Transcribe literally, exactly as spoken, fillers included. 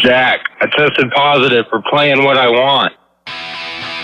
Zach, I tested positive for playing what I want.